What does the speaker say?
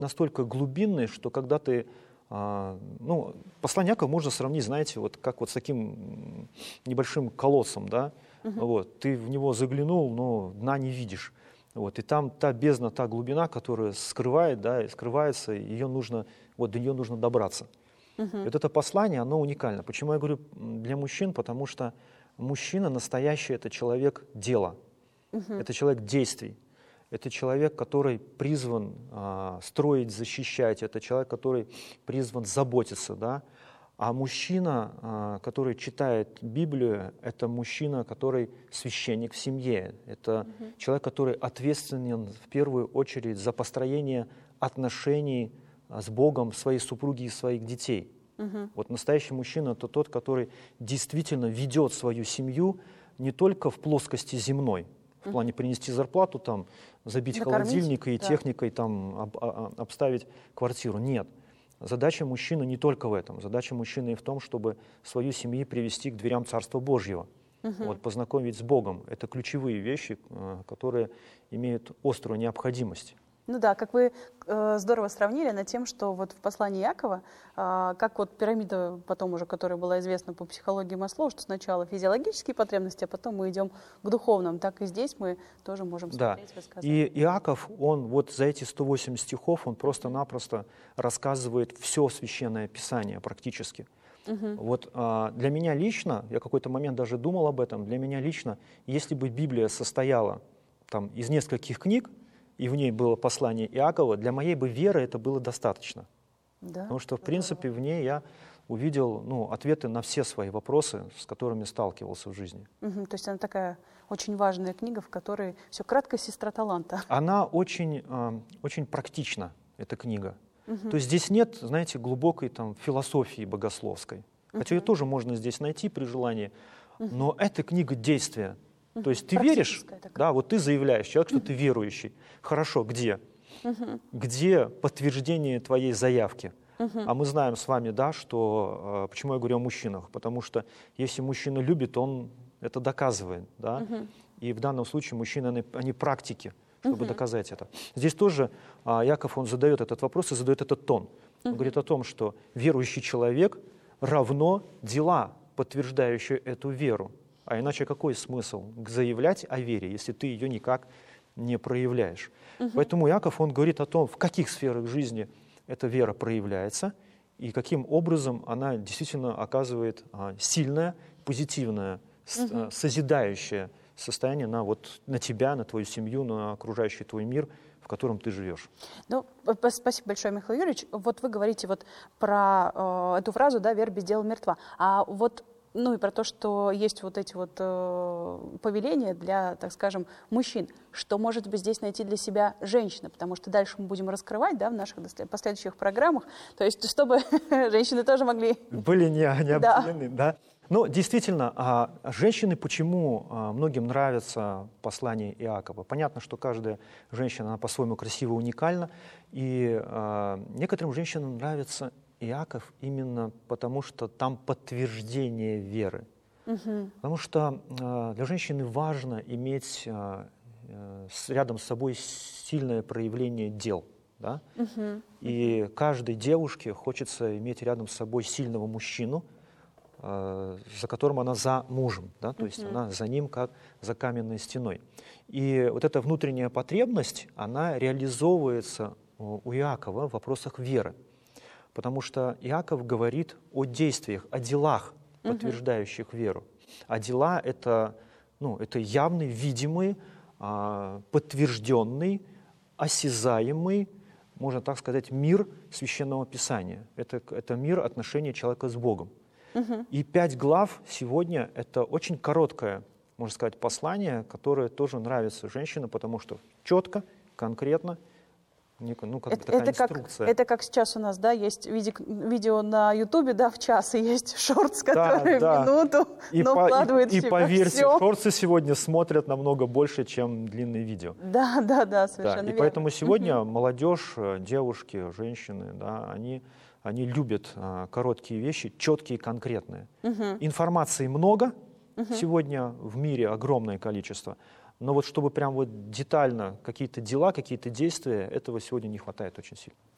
настолько глубинный, что когда ты, ну, послание Иакова можно сравнить, знаете, вот как вот с таким небольшим колодцем, да, вот, ты в него заглянул, но дна не видишь, вот, и там та бездна, та глубина, которая скрывает, да, и скрывается, ее нужно, вот, до нее нужно добраться. И вот это послание, оно уникально. Почему я говорю для мужчин? Потому что мужчина настоящий — это человек дела, это человек действий. Это человек, который призван строить, защищать. Это человек, который призван заботиться. Да? А мужчина, который читает Библию, это мужчина, который священник в семье. Это человек, который ответственен в первую очередь за построение отношений с Богом, своей супруги и своих детей. Вот настоящий мужчина — это тот, который действительно ведет свою семью не только в плоскости земной, в плане принести зарплату, там, забить холодильник и техникой там, обставить квартиру. Нет. Задача мужчины не только в этом. Задача мужчины и в том, чтобы свою семью привести к дверям Царства Божьего. Вот, познакомить с Богом. Это ключевые вещи, которые имеют острую необходимость. Ну да, как вы здорово сравнили над тем, что вот в послании Иакова, как вот пирамида потом уже, которая была известна по психологии Маслоу, что сначала физиологические потребности, а потом мы идем к духовным, так и здесь мы тоже можем смотреть, высказывать. И Иаков, он вот за эти 108 стихов, он просто-напросто рассказывает все Священное Писание практически. Вот для меня лично, я какой-то момент даже думал об этом, для меня лично, если бы Библия состояла там, из нескольких книг, и в ней было послание Иакова, для моей бы веры это было достаточно. Да? Потому что, в принципе, в ней я увидел ответы на все свои вопросы, с которыми сталкивался в жизни. То есть она такая очень важная книга, в которой все кратко, сестра таланта. Она очень, очень практична, эта книга. То есть здесь нет, знаете, глубокой там, философии богословской. Хотя ее тоже можно здесь найти при желании. Но это книга действия. То есть ты веришь, да, вот ты заявляешь, человек, что ты верующий. Хорошо, где? Где подтверждение твоей заявки? А мы знаем с вами, да, что, почему я говорю о мужчинах, потому что если мужчина любит, он это доказывает, да, и в данном случае мужчины, они практики, чтобы доказать это. Здесь тоже Иаков, он задает этот вопрос и задает этот тон. Он говорит о том, что верующий человек равно дела, подтверждающие эту веру. А иначе какой смысл заявлять о вере, если ты ее никак не проявляешь? Поэтому Иаков, он говорит о том, в каких сферах жизни эта вера проявляется и каким образом она действительно оказывает сильное, позитивное, созидающее состояние на тебя, на твою семью, на окружающий твой мир, в котором ты живешь. Ну, спасибо большое, Михаил Юрьевич. Вот вы говорите вот про эту фразу, да, «вера без дела мертва». А вот и про то, что есть вот эти вот повеления для, так скажем, мужчин. Что, может быть, здесь найти для себя женщина? Потому что дальше мы будем раскрывать, да, в наших последующих программах. То есть, чтобы женщины тоже могли... Были не обделены, да. Ну, действительно, женщины, почему многим нравится послание Иакова? Понятно, что каждая женщина, она по-своему красива, уникальна. И некоторым женщинам нравится Иаков именно потому, что там подтверждение веры. Потому что для женщины важно иметь рядом с собой сильное проявление дел. Да? И каждой девушке хочется иметь рядом с собой сильного мужчину, за которым она за мужем. Да? То есть она за ним, как за каменной стеной. И вот эта внутренняя потребность, она реализовывается у Иакова в вопросах веры. Потому что Иаков говорит о действиях, о делах, подтверждающих веру. А дела — это явный, видимый, подтвержденный, осязаемый, можно так сказать, мир Священного Писания. Это мир отношения человека с Богом. И 5 глав сегодня — это очень короткое, можно сказать, послание, которое тоже нравится женщинам, потому что четко, конкретно, это как сейчас у нас, да, есть видео на Ютубе, да, в час, и есть шортс, которые в минуту, но вкладывает в себя. И поверьте, все. шортсы сегодня смотрят намного больше, чем длинные видео. Да, совершенно верно. И поэтому сегодня молодежь, девушки, женщины, да, они любят короткие вещи, четкие, конкретные. Информации много, сегодня в мире огромное количество. Но вот чтобы прям вот детально какие-то дела, какие-то действия, этого сегодня не хватает очень сильно.